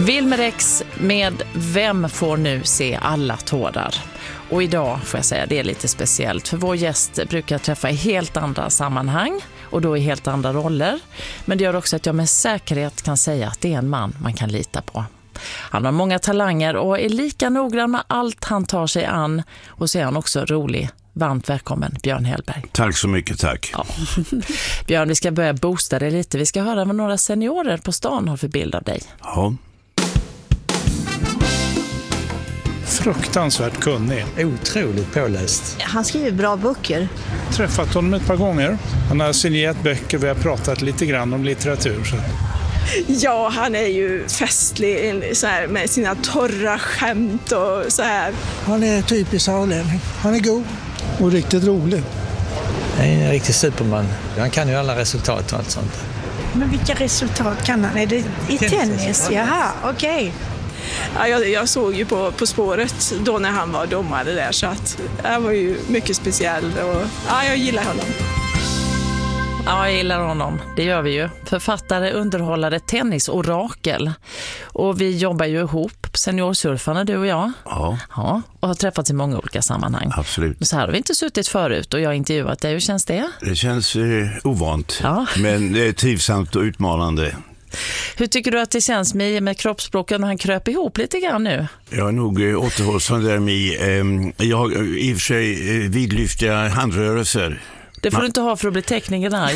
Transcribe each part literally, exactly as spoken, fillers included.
Wilmer X med Vem får nu se alla tårar? Och idag får jag säga det är lite speciellt, för vår gäst brukar träffa i helt andra sammanhang och då i helt andra roller. Men det gör också att jag med säkerhet kan säga att det är en man man kan lita på. Han har många talanger och är lika noggrann med allt han tar sig an, och så är han också rolig. Varmt välkommen, Björn Hellberg. Tack så mycket, tack. Ja. Björn, vi ska börja boosta dig lite. Vi ska höra vad några seniorer på stan har för bild av dig. Ja. Fruktansvärt kunnig. Otroligt påläst. Han skriver bra böcker. Träffat honom ett par gånger. Han har signerat böcker, vi har pratat lite grann om litteratur. Så. Ja, han är ju festlig så här, med sina torra skämt och så här. Han är typisk sörlänning. Han är god och riktigt rolig. Han är en riktig superman. Han kan ju alla resultat och allt sånt. Men vilka resultat kan han? Är det i tennis? tennis Jaha, okej. Okay. Ja, jag, jag såg ju på, på spåret då när han var domare där, så att han var ju mycket speciell och ja, jag gillar honom. Ja, jag gillar honom. Det gör vi ju. Författare, underhållare, tennisorakel. Och vi jobbar ju ihop, seniorsurfarna, du och jag. Ja. Ja. Och har träffats i många olika sammanhang. Absolut. Så här har vi inte suttit förut och jag har intervjuat dig. Hur känns det? Det känns eh, ovant, ja. Men det är trivsamt och utmanande. Hur tycker du att det känns med, med kroppsspråken när han kröp ihop lite grann nu? Jag är nog eh, återhållsam där med. Eh, jag har i och för sig eh, vidlyftiga handrörelser. Det får Man... du inte ha för att bli teckningen här.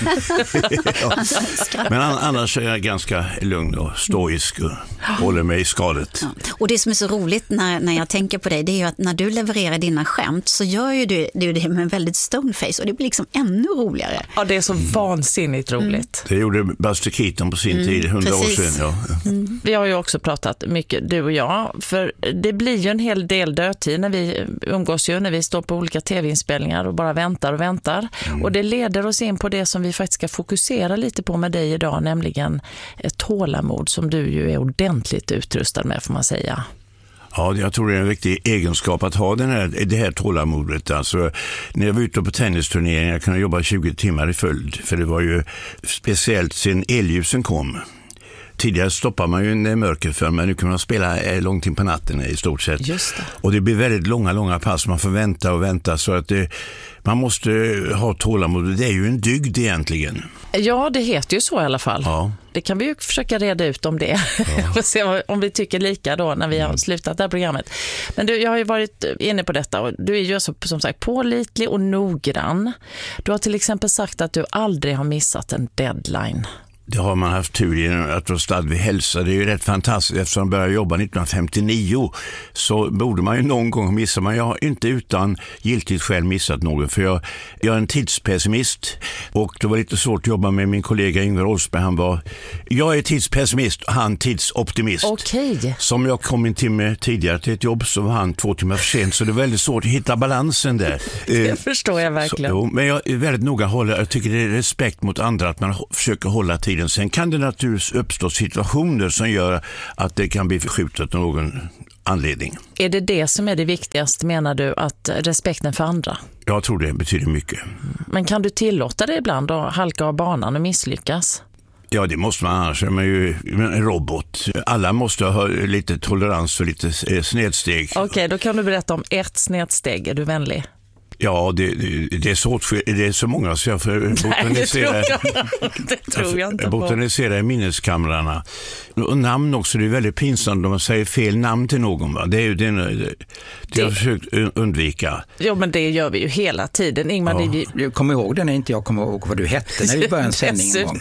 Ja. Men annars är jag ganska lugn och stoisk och håller mig i skalet. Ja. Och det som är så roligt när, när jag tänker på dig, det är ju att när du levererar dina skämt så gör ju du, du det med en väldigt stoneface och det blir liksom ännu roligare. Ja, det är så vansinnigt roligt. Mm. Det gjorde Buster Keaton på sin mm, tid, hundra år sedan. Ja. Mm. Vi har ju också pratat mycket, du och jag, för det blir ju en hel del dödtid när vi umgås ju, när vi står på olika tv-inspelningar och bara väntar och väntar. Mm. Och det leder oss in på det som vi faktiskt ska fokusera lite på med dig idag, nämligen ett tålamod som du ju är ordentligt utrustad med, får man säga. Ja, jag tror det är en riktig egenskap att ha den här, det här tålamodet. Alltså, när jag var ute på tennisturneringar kunde jag jobba tjugo timmar i följd, för det var ju speciellt sen elljusen kom. Tidigare stoppar man ju en mörker för, men nu kan man spela långt in på natten i stort sett. Just det. Och det blir väldigt långa, långa pass. Man får vänta och vänta, så att det, man måste ha tålamod. Det är ju en dygd egentligen. Ja, det heter ju så i alla fall. Ja. Det kan vi ju försöka reda ut om det. Ja. Och se om vi tycker lika då när vi har slutat det här programmet. Men du, jag har ju varit inne på detta och du är ju så, som sagt pålitlig och noggrann. Du har till exempel sagt att du aldrig har missat en deadline. Det har man haft tur i att vara stad vid hälsa. Det är ju rätt fantastiskt. Eftersom jag började jobba nittonhundrafemtionio så borde man ju någon gång missa. Men jag har inte utan giltigt själv missat något. För jag, jag är en tidspessimist. Och det var lite svårt att jobba med min kollega Ingvar Olsberg. Han var, jag är tidspessimist och han tidsoptimist. Okej. Som jag kom en timme tidigare till ett jobb så var han två timmar för sent. Så det är väldigt svårt att hitta balansen där. Det förstår jag verkligen. Så, jo, men jag är väldigt noga hålla. Jag tycker det är respekt mot andra att man försöker hålla tiden. Sen kan det naturligtvis uppstå situationer som gör att det kan bli förskjutet av någon anledning. Är det det som är det viktigaste, menar du, att respekten för andra? Jag tror det betyder mycket. Men kan du tillåta det ibland att halka av banan och misslyckas? Ja, det måste man, annars är man ju en robot. Alla måste ha lite tolerans och lite snedsteg. Okej, okay, då kan du berätta om ett snedsteg. Är du vänlig? Ja, det, det, är så, det är så många så jag får botanisera, Nej, det tror jag, det tror jag inte på. botanisera i minneskamrarna. Och namn också, det är väldigt pinsamt om man säger fel namn till någon. Va? Det är ju det, det, det, det jag har försökt undvika. Jo, men det gör vi ju hela tiden. Ingmar, ja. det... Du kommer ihåg det när inte jag kommer ihåg vad du hette när vi började en sändning en gång.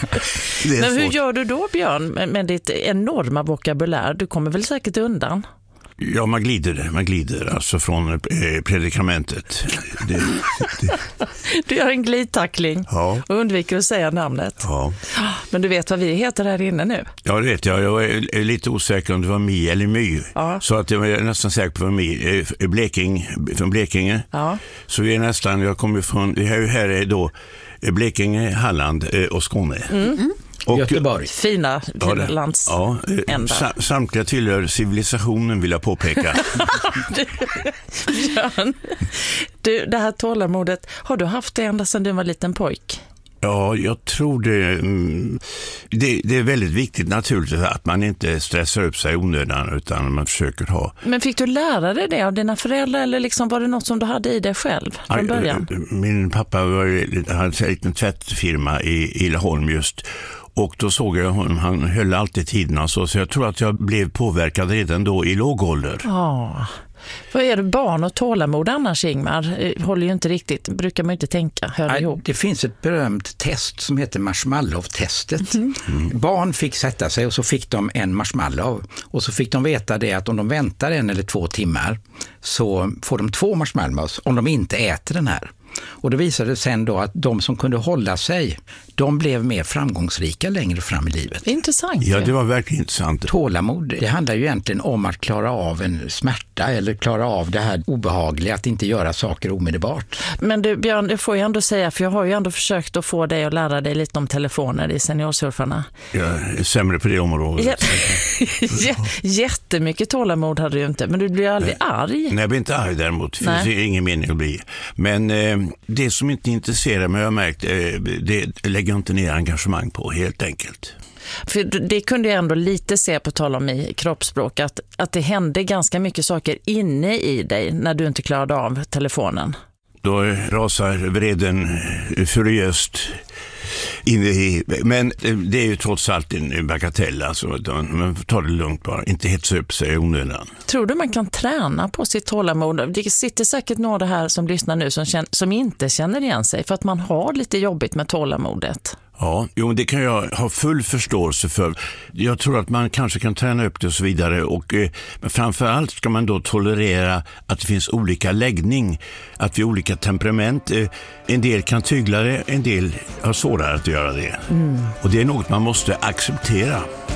Men hur gör du då, Björn, med, med ditt enorma vokabulär? Du kommer väl säkert undan? Ja, man glider, man glider alltså från eh, predikamentet. Det, det. Du gör en glidtackling ja. och undviker att säga namnet. Ja. Men du vet vad vi heter här inne nu? Ja, det vet jag. Jag är lite osäker om det var Mi eller My. Ja. Så att jag är nästan säker på Mi. Bleking, från Blekinge. Ja. Så vi är nästan, jag kommer från, det här, här är då Blekinge, Halland och Skåne. Mm. Och Göteborg. Fina, fina ja, lands ja, sam- samtliga tillhör civilisationen, vill jag påpeka. du, Björn, du, det här tålamodet, har du haft det ända sedan du var liten pojk? Ja, jag tror det, det. Det är väldigt viktigt naturligtvis att man inte stressar upp sig onödan utan man försöker ha... Men fick du lära dig det av dina föräldrar eller liksom var det något som du hade i dig själv från början? Min pappa var, hade en liten tvättfirma i, i Laholm just. Och då såg jag honom, han höll alltid tiderna så, så jag tror att jag blev påverkad redan då i låg ålder. Ja. Vad är det, barn och tålamod annars, Ingmar? Håller ju inte riktigt, brukar man inte tänka, hör Nej, ihop. Det finns ett berömt test som heter marshmallow-testet. Mm. Mm. Barn fick sätta sig och så fick de en marshmallow och så fick de veta det att om de väntar en eller två timmar så får de två marshmallows om de inte äter den här. Och det visade sen då att de som kunde hålla sig, de blev mer framgångsrika längre fram i livet. Intressant. Ja, det var verkligen intressant. Tålamod, det handlar ju egentligen om att klara av en smärta eller klara av det här obehagliga, att inte göra saker omedelbart. Men du Björn, det får jag ändå säga, för jag har ju ändå försökt att få dig att lära dig lite om telefoner i Seniorsurfarna. Jag är sämre på det området. J- jättemycket tålamod hade du ju inte, men du blir aldrig Nej. arg. Nej, jag blir inte arg däremot. Det finns ingen mening att bli. Men eh, det som inte intresserar mig, jag har märkt, eh, det lägger jag inte ner engagemang på, helt enkelt. För det kunde jag ändå lite se på tal om i kroppsspråk, att, att det hände ganska mycket saker inne i dig när du inte klarade av telefonen. Då rasar vreden furiöst in i, men det är ju trots allt en bagatell, alltså man får ta det lugnt bara, inte hetsa upp sig i onödan. Tror du man kan träna på sitt tålamod? Det sitter säkert några här som lyssnar nu som, känner, som inte känner igen sig för att man har lite jobbigt med tålamodet. Ja, jo, det kan jag ha full förståelse för. Jag tror att man kanske kan träna upp det och så vidare. Och, eh, men framförallt ska man då tolerera att det finns olika läggning. Att vi har olika temperament. Eh, en del kan tygla det, en del har svårare att göra det. Mm. Och det är något man måste acceptera.